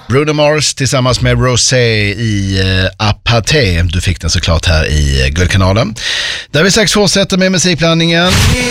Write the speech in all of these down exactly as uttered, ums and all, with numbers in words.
Bruno Mars tillsammans med Rosé i uh, Apaté. Du fick den såklart här i uh, Guldkanalen. Där vi strax fortsätter med musikblandningen.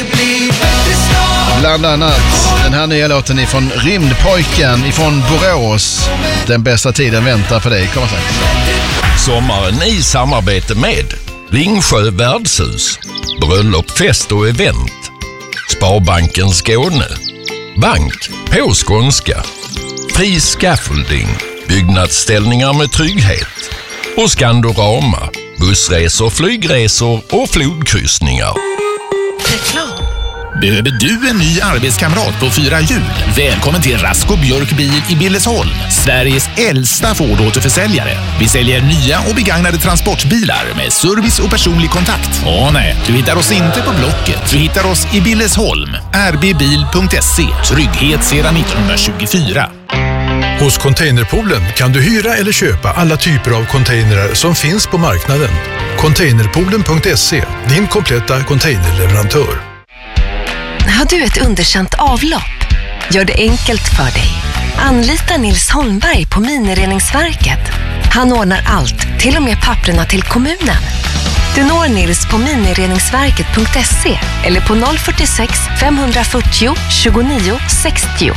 Bland annat den här nya låten ifrån Rymdpojken ifrån Borås. Den bästa tiden väntar för dig. Kom strax. Sommaren i samarbete med Ringsjö värdshus, bröllop, fest och event, Sparbanken Skåne, Bank på skånska, Fri Scaffolding, byggnadsställningar med trygghet och Skandorama, bussresor, flygresor och flodkryssningar. Reklam. Behöver du en ny arbetskamrat på fyra hjul? Välkommen till Rasko Björk Bil i Billesholm, Sveriges äldsta Ford-återförsäljare. Vi säljer nya och begagnade transportbilar med service och personlig kontakt. Åh nej, du hittar oss inte på Blocket. Du hittar oss i Billesholm. r b bil punkt se. Trygghet sedan nittonhundratjugofyra. Hos Containerpoolen kan du hyra eller köpa alla typer av containrar som finns på marknaden. Containerpoolen punkt se, din kompletta containerleverantör. Har du ett underkänt avlopp? Gör det enkelt för dig. Anlita Nils Holmberg på Minireningsverket. Han ordnar allt, till och med papperna till kommunen. Du når Nils på minireningsverket punkt se eller på noll fyrtiosex femhundrafyrtio tjugonio sextio.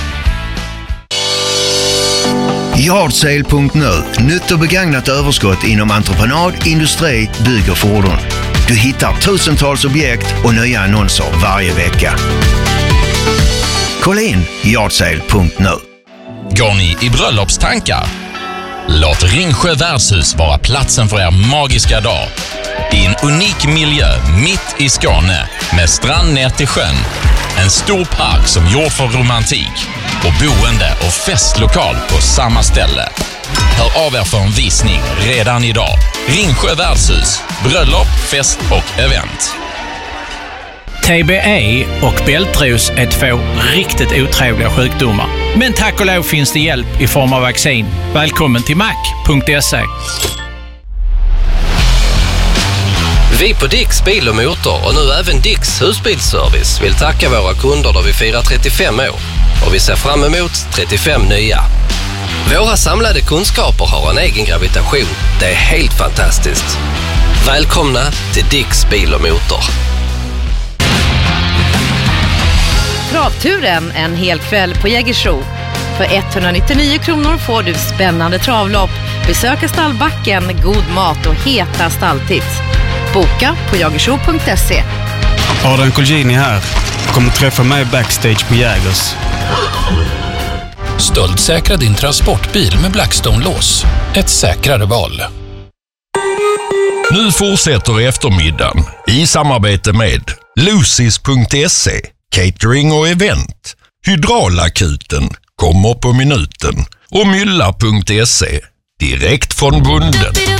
Yardsale punkt nu. Nytt och begagnat överskott inom entreprenad, industri, bygg och fordon. Du hittar tusentals objekt och nya annonser varje vecka. Kolla in Yardsale punkt nu. Går ni i bröllopstankar? Låt Ringsjö värdshus vara platsen för er magiska dag. I en unik miljö mitt i Skåne med strand ner till sjön. En stor park som gjord för romantik och boende och festlokal på samma ställe. Hör av er för en visning redan idag. Ringsjö värdshus, bröllop, fest och event. T B E och bältros är två riktigt otrevliga sjukdomar. Men tack och lov finns det hjälp i form av vaccin. Välkommen till mac punkt se. Vi på Dicks Bil och Motor och nu även Dicks Husbilsservice vill tacka våra kunder då vi firar trettiofem år. Och vi ser fram emot trettiofem nya. Våra samlade kunskaper har en egen gravitation. Det är helt fantastiskt. Välkomna till Dicks Bil och Motor. Travturen en hel kväll på Jägersro. För etthundranittionio kronor får du spännande travlopp, besöka stallbacken, god mat och heta stalltips. Boka på jagersro punkt se. Adrian Colgjini här. Kommer träffa mig backstage på Jägers. Stöldsäkra din transportbil med Blackstone-lås. Ett säkrare val. Nu fortsätter eftermiddagen i samarbete med Lucis punkt se, catering och event, Hydraulakuten, kommer på minuten och Mylla punkt se, direkt från bunden.